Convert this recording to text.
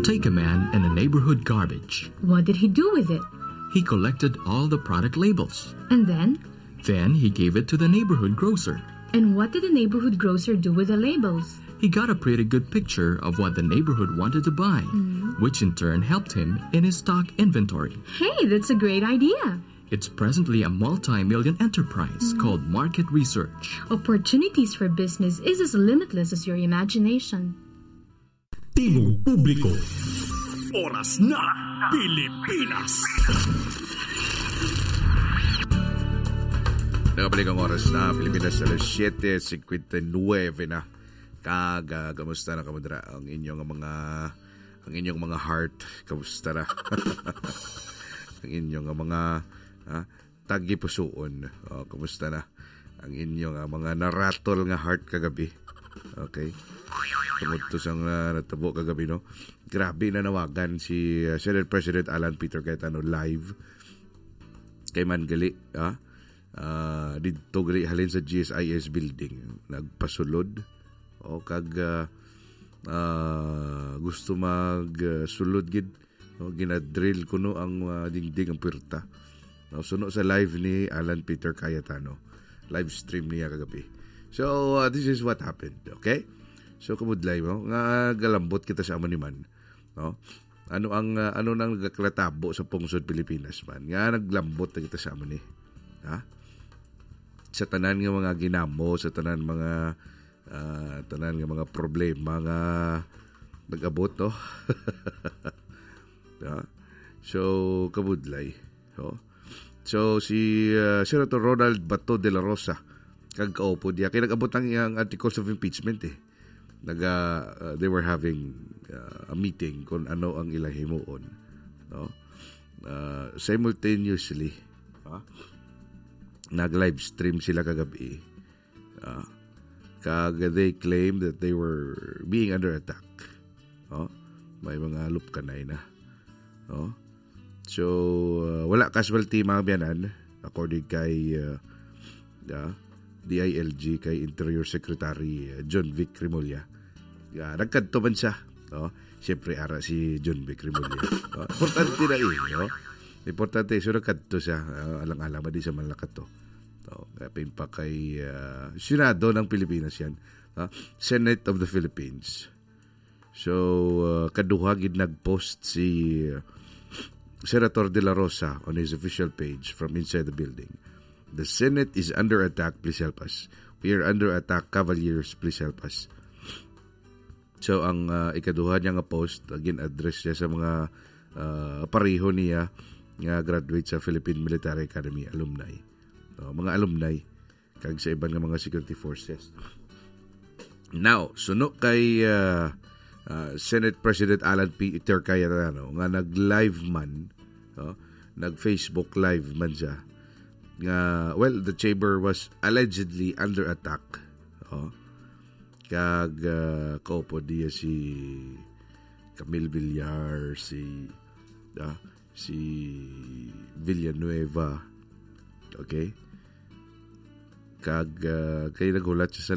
Take a man in a neighborhood garbage. What did he do with it? He collected all the product labels. And then? Then he gave it to the neighborhood grocer. And what did the neighborhood grocer do with the labels? He got a pretty good picture of what the neighborhood wanted to buy, which in turn helped him in his stock inventory. Hey, that's a great idea. It's presently a multi-million enterprise called Market Research. Opportunities for business is as limitless as your imagination. Timong Publiko. Oras na Pilipinas. Nakabalik ang oras na Pilipinas alas 7:59 na. Kamusta na kamudra ang inyong mga heart? Kamusta na? Ang inyong mga tagipusoon. Kamusta na? Ang inyong mga naratol nga heart kagabi. Okay. Tumutos ang natabo kagabi, no? Grabe na nawagan si Senate President Alan Peter Cayetano live kay Mangali, dito halin sa GSIS building. Nagpasulod o kag gusto magsulod gid, no? Ginadrill kuno ang dingding ang puwerta. No, suno sa live ni Alan Peter Cayetano. Live stream niya kagabi. So, this is what happened, okay? So, kamudlay mo, nga galambot kita sa amon ni man, no? Ano nang nagklatabo sa pungsod Pilipinas man? Nga naglambot na kita sa amon ni. Ha? Sa tanan nga mga ginamo, sa tanan nga mga problema nga nag-abot, no? Yeah. So, kamudlay. So, si Senator Ronald Bato de la Rosa, kag-kaupo diya. Kaya nag-abot ang iyang articles of impeachment, eh. They were having a meeting kung ano ang ilang himuon, no? Simultaneously, nag-live stream sila kagabi. They claim that they were being under attack. May mga lupkanay na. So, wala casualty mga biyanan, according kay DILG, kay Interior Secretary John Vic Remulla. Nagkadto man siya. Siyempre, ara si John Vic Remulla. Importante na no? Importante, so nagkadto siya. Alang-alang di sa malakat to. Kapin pa kay Senado ng Pilipinas yan. Senate of the Philippines. So, kaduhagid nag-post si Senator De La Rosa on his official page from inside the building. The Senate is under attack, please help us. We are under attack, Cavaliers, please help us. So, ang ikaduha niya nga post, again, address niya sa mga pareho niya nga graduate sa Philippine Military Academy alumni. Mga alumni, kag sa ibang mga security forces. Now, suno kay Senate President Alan Peter Cayetano nga nag-live man, nag-Facebook live man siya, nga, well, the chamber was allegedly under attack. Kag kaupo diya si Camille Villar, si Villanueva, okay? Kag kay nagulat siya sa